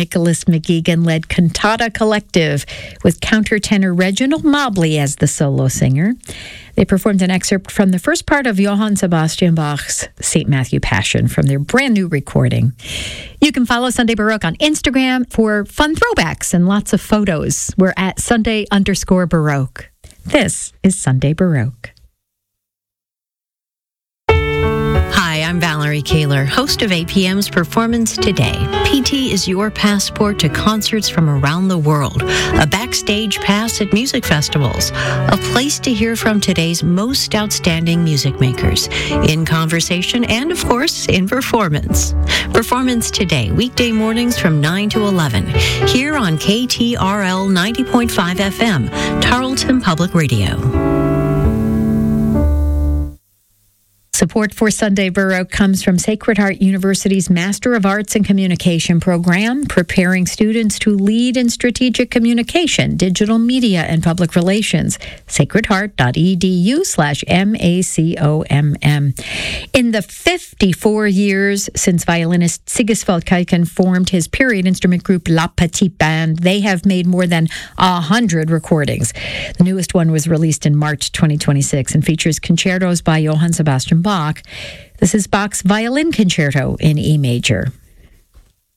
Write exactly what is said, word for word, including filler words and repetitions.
Nicholas McGeegan-led Cantata Collective with countertenor Reginald Mobley as the solo singer. They performed an excerpt from the first part of Johann Sebastian Bach's Saint Matthew Passion from their brand new recording. You can follow Sunday Baroque on Instagram for fun throwbacks and lots of photos. We're at Sunday underscore Baroque. This is Sunday Baroque. Hi, I'm Valerie Kaler, host of A P M's Performance Today. P T is your passport to concerts from around the world, a backstage pass at music festivals, a place to hear from today's most outstanding music makers, in conversation and, of course, in performance. Performance Today, weekday mornings from nine to eleven, here on K T R L ninety point five F M, Tarleton Public Radio. Support for Sunday Baroque comes from Sacred Heart University's Master of Arts in Communication program, preparing students to lead in strategic communication, digital media, and public relations. sacredheart.edu slash M-A-C-O-M-M. In the fifty-four years since violinist Sigiswald Kuiken formed his period instrument group La Petite Bande, they have made more than one hundred recordings. The newest one was released in March twenty twenty-six and features concertos by Johann Sebastian Bach. This is Bach's Violin Concerto in E major.